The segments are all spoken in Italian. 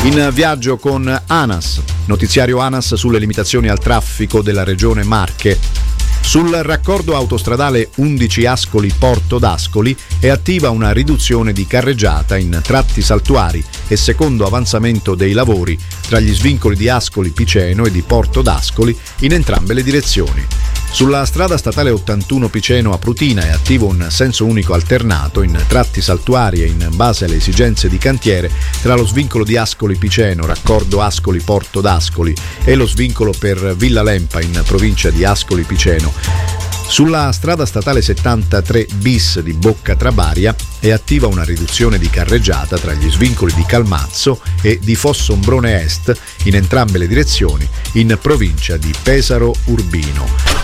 In viaggio con ANAS, notiziario ANAS sulle limitazioni al traffico della regione Marche. Sul raccordo autostradale 11 Ascoli-Porto d'Ascoli è attiva una riduzione di carreggiata in tratti saltuari e secondo avanzamento dei lavori tra gli svincoli di Ascoli Piceno e di Porto d'Ascoli in entrambe le direzioni. Sulla strada statale 81 Piceno a Prutina è attivo un senso unico alternato in tratti saltuari e in base alle esigenze di cantiere tra lo svincolo di Ascoli Piceno, raccordo Ascoli Porto d'Ascoli, e lo svincolo per Villa Lempa in provincia di Ascoli Piceno. Sulla strada statale 73 bis di Bocca Trabaria è attiva una riduzione di carreggiata tra gli svincoli di Calmazzo e di Fossombrone Est in entrambe le direzioni in provincia di Pesaro Urbino.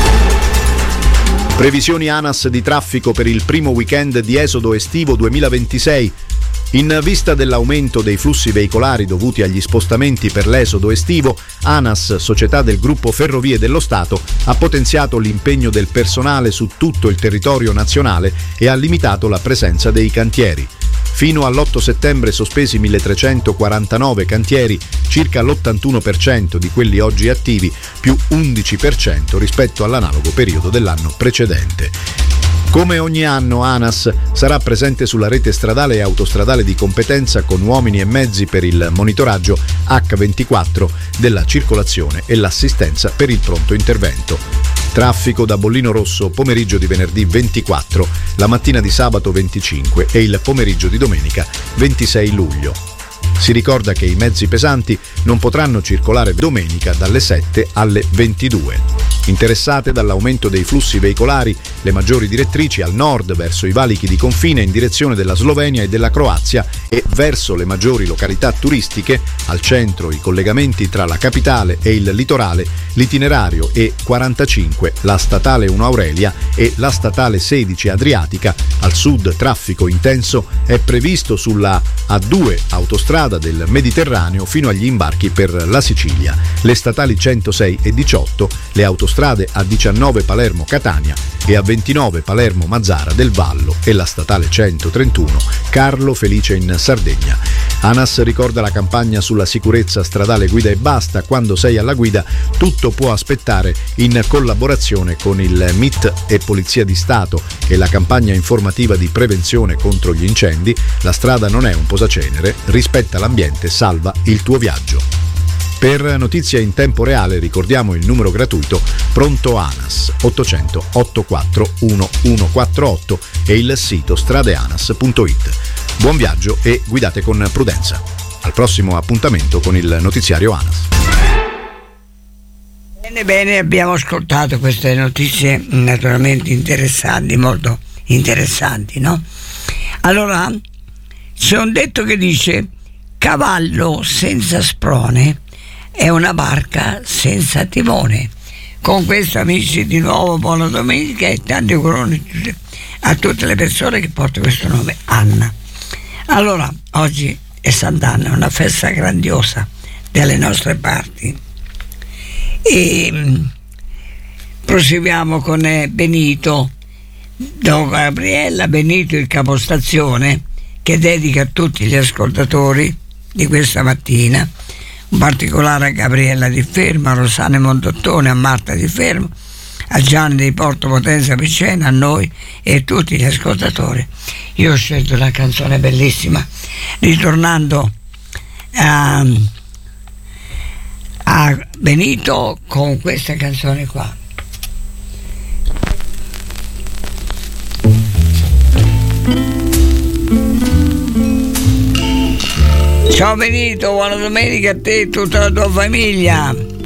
Previsioni ANAS di traffico per il primo weekend di esodo estivo 2026. In vista dell'aumento dei flussi veicolari dovuti agli spostamenti per l'esodo estivo, ANAS, società del gruppo Ferrovie dello Stato, ha potenziato l'impegno del personale su tutto il territorio nazionale e ha limitato la presenza dei cantieri. Fino all'8 settembre sospesi 1349 cantieri, circa l'81% di quelli oggi attivi, più 11% rispetto all'analogo periodo dell'anno precedente. Come ogni anno ANAS sarà presente sulla rete stradale e autostradale di competenza con uomini e mezzi per il monitoraggio H24 della circolazione e l'assistenza per il pronto intervento. Traffico da Bollino Rosso pomeriggio di venerdì 24, la mattina di sabato 25 e il pomeriggio di domenica 26 luglio. Si ricorda che i mezzi pesanti non potranno circolare domenica dalle 7 alle 22. Interessate dall'aumento dei flussi veicolari, le maggiori direttrici al nord verso i valichi di confine in direzione della Slovenia e della Croazia e verso le maggiori località turistiche, al centro i collegamenti tra la capitale e il litorale, l'itinerario E45, la statale 1 Aurelia e la statale 16 Adriatica, al sud traffico intenso è previsto sulla A2 autostrada del Mediterraneo fino agli imbarchi per la Sicilia, le statali 106 e 18, le autostrade A19 Palermo-Catania e A29 Palermo-Mazzara del Vallo e la statale 131 Carlo Felice in Sardegna. ANAS ricorda la campagna sulla sicurezza stradale Guida e Basta. Quando sei alla guida tutto può aspettare, in collaborazione con il MIT e Polizia di Stato e la campagna informativa di prevenzione contro gli incendi. La strada non è un posacenere, rispetta l'ambiente, salva il tuo viaggio. Per notizie in tempo reale ricordiamo il numero gratuito Pronto ANAS 800 84 1148 e il sito stradeanas.it. Buon viaggio e guidate con prudenza. Al prossimo appuntamento con il notiziario ANAS. Bene, abbiamo ascoltato queste notizie naturalmente interessanti, molto interessanti, no? Allora, c'è un detto che dice: cavallo senza sprone è una barca senza timone. Con questo, amici, di nuovo buona domenica e tanti auguri a tutte le persone che portano questo nome, Anna. Allora, oggi è Sant'Anna, una festa grandiosa dalle nostre parti, e proseguiamo con Benito, Don Gabriella Benito, il capostazione, che dedica a tutti gli ascoltatori di questa mattina, in particolare a Gabriella di Fermo, a Rossana Mondottone, a Marta di Fermo, a Gianni di Porto Potenza Piceno, a noi e a tutti gli ascoltatori. Io ho scelto una canzone bellissima, ritornando a Benito con questa canzone qua. Ciao Benito, buona domenica a te e tutta la tua famiglia.